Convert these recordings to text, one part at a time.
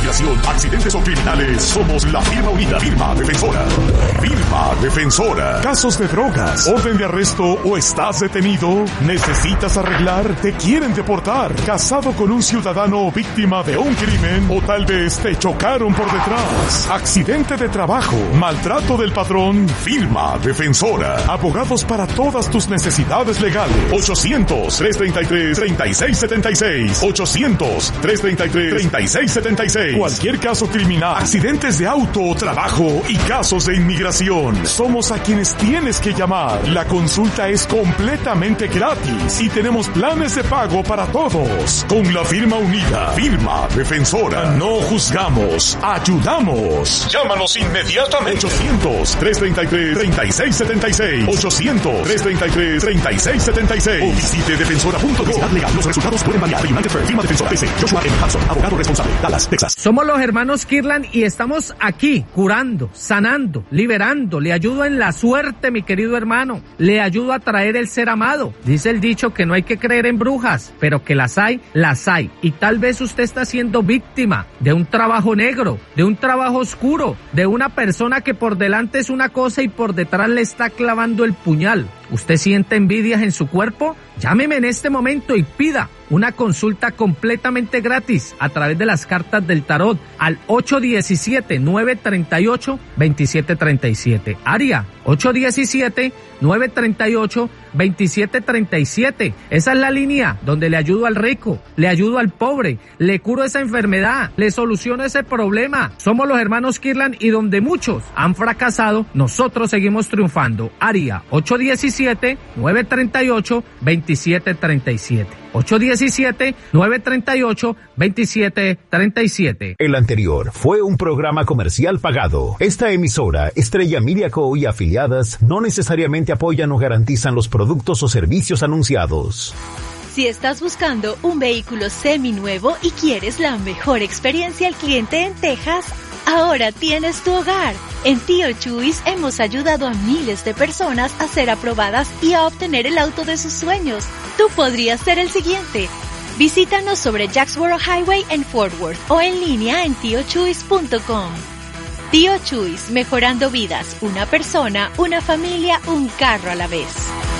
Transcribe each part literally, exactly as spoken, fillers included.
inmigración, accidentes o criminales, somos la firma unida, Firma Defensora. Firma Defensora. Casos de drogas, orden de arresto o estás detenido, necesitas arreglar, te quieren deportar, casado con un ciudadano víctima de un crimen o tal vez te chocaron por detrás, accidente de trabajo, maltrato del patrón, Firma Defensora. Abogados para todas tus necesidades legales. ochocientos, trescientos treinta y tres, treinta y seis setenta y seis. ochocientos, trescientos treinta y tres, treinta y seis setenta y seis. Cualquier caso criminal, accidentes de auto, trabajo y casos de inmigración. Somos a quienes tienes que llamar. La consulta es completamente gratis y tenemos planes de pago para todos. Con la firma unida, Firma Defensora. No juzgamos, ayudamos. Llámanos inmediatamente. ochocientos, trescientos treinta y tres, treinta y seis setenta y seis. ochocientos, trescientos treinta y tres, treinta y seis setenta y seis. O visite defensora punto com. Legal. Los resultados pueden variar. United Firm, Firma Defensora. P C. Joshua M. Hudson, abogado responsable. Dallas, Texas. Somos los hermanos Kirlan y estamos aquí curando, sanando, liberando. Le ayudo en la suerte, mi querido hermano. Le ayudo a traer el ser amado. Dice el dicho que no hay que creer en brujas, pero que las hay, las hay. Y tal vez usted está siendo víctima de un trabajo negro, de un trabajo oscuro, de una persona que por delante es una cosa y por detrás le está clavando el puñal. ¿Usted siente envidias en su cuerpo? Llámeme en este momento y pida una consulta completamente gratis a través de las cartas del tarot al ocho uno siete, nueve tres ocho, dos siete tres siete. Área ocho uno siete, nueve tres ocho, dos siete tres siete. Esa es la línea donde le ayudo al rico, le ayudo al pobre, le curo esa enfermedad, le soluciono ese problema. Somos los hermanos Kirlan y donde muchos han fracasado, nosotros seguimos triunfando. Área ocho uno siete, nueve tres ocho, dos siete tres siete. ocho uno siete, nueve tres ocho, dos siete tres siete. El anterior fue un programa comercial pagado. Esta emisora, Estrella Media Co. y afiliadas, no necesariamente apoyan o garantizan los productos o servicios anunciados. Si estás buscando un vehículo seminuevo y quieres la mejor experiencia al cliente en Texas, ahora tienes tu hogar. En Tío Chuys hemos ayudado a miles de personas a ser aprobadas y a obtener el auto de sus sueños. Tú podrías ser el siguiente. Visítanos sobre Jacksboro Highway en Fort Worth o en línea en tío chuys punto com. Tío Chuys, mejorando vidas. Una persona, una familia, un carro a la vez.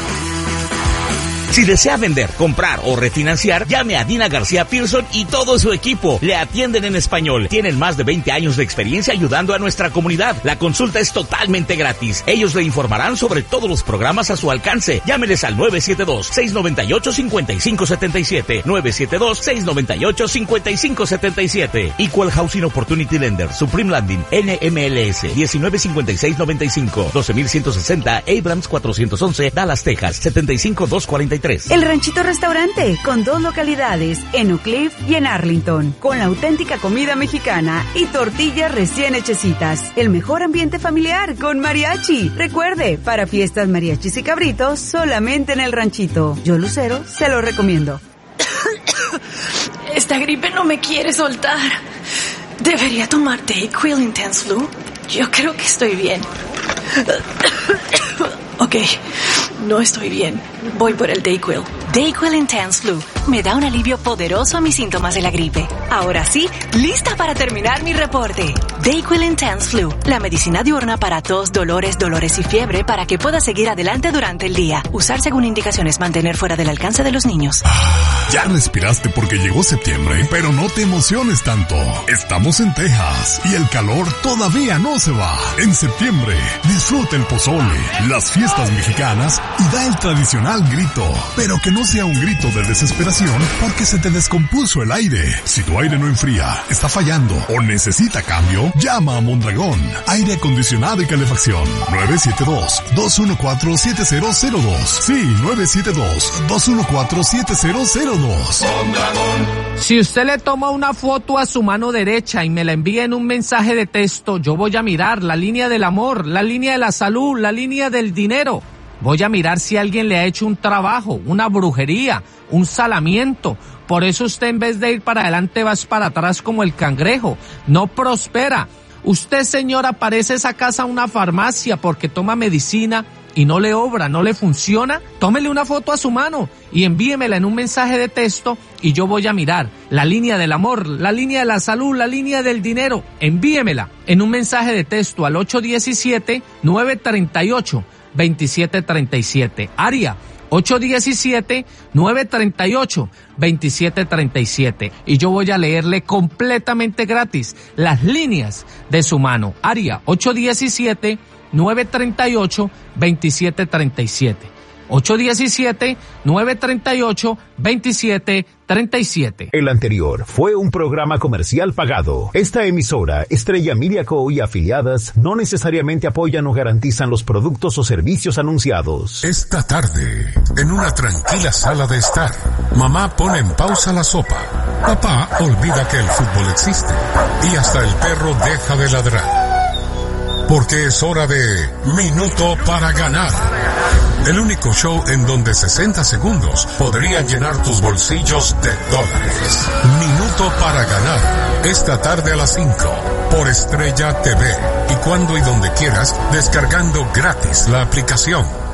Si desea vender, comprar o refinanciar, llame a Dina García Pearson y todo su equipo. Le atienden en español. Tienen más de veinte años de experiencia ayudando a nuestra comunidad. La consulta es totalmente gratis. Ellos le informarán sobre todos los programas a su alcance. Llámeles al nueve siete dos, seis nueve ocho, cinco cinco siete siete. nueve siete dos, seis nueve ocho, cinco cinco siete siete. Equal Housing Opportunity Lender, Supreme Landing, N M L S, diecinueve cincuenta y seis noventa y cinco, doce mil ciento sesenta, Abrams cuatrocientos once, Dallas, Texas, setenta y cinco dos cuarenta y tres. El Ranchito Restaurante, con dos localidades, en Oak Cliff y en Arlington, con la auténtica comida mexicana y tortillas recién hechecitas. El mejor ambiente familiar con mariachi. Recuerde, para fiestas, mariachis y cabritos, solamente en el Ranchito. Yo, Lucero, se lo recomiendo. Esta gripe no me quiere soltar. ¿Debería tomar Dayquil Intense Flu? Yo creo que estoy bien. Ok, no estoy bien. Voy por el Dayquil. Dayquil Intense Flu me da un alivio poderoso a mis síntomas de la gripe. Ahora sí, lista para terminar mi reporte. Dayquil Intense Flu, la medicina diurna para tos, dolores, dolores y fiebre para que pueda seguir adelante durante el día. Usar según indicaciones, mantener fuera del alcance de los niños. Ya respiraste porque llegó septiembre, pero no te emociones tanto. Estamos en Texas y el calor todavía no se va. En septiembre, disfruta el pozole, las fiestas mexicanas y da el tradicional grito, pero que no sea un grito de desesperación porque se te descompuso el aire. Si tu aire no enfría, está fallando o necesita cambio, llama a Mondragón, aire acondicionado y calefacción. nueve siete dos, dos uno cuatro, siete cero cero dos. Sí, nueve siete dos, dos uno cuatro, siete cero cero dos. Mondragón. Si usted le toma una foto a su mano derecha y me la envía en un mensaje de texto, yo voy a mirar la línea del amor, la línea de la salud, la línea del dinero. Voy a mirar si alguien le ha hecho un trabajo, una brujería, un salamiento. Por eso usted en vez de ir para adelante vas para atrás como el cangrejo. No prospera. Usted, señora, parece esa casa una farmacia porque toma medicina y no le obra, no le funciona, tómele una foto a su mano y envíemela en un mensaje de texto y yo voy a mirar la línea del amor, la línea de la salud, la línea del dinero. Envíemela en un mensaje de texto al ocho uno siete, nueve tres ocho, dos siete tres siete. Área ocho uno siete, nueve tres ocho, dos siete tres siete. Y yo voy a leerle completamente gratis las líneas de su mano. Área ocho uno siete, nueve tres ocho, dos siete tres siete. ocho uno siete, nueve tres ocho, dos siete tres siete. El anterior fue un programa comercial pagado. Esta emisora, Estrella Media Co. y afiliadas, no necesariamente apoyan o garantizan los productos o servicios anunciados. Esta tarde, en una tranquila sala de estar, mamá pone en pausa la sopa. Papá olvida que el fútbol existe. Y hasta el perro deja de ladrar. Porque es hora de Minuto para Ganar. El único show en donde sesenta segundos podrían llenar tus bolsillos de dólares. Minuto para Ganar. Esta tarde a las cinco por Estrella T V. Y cuando y donde quieras, descargando gratis la aplicación.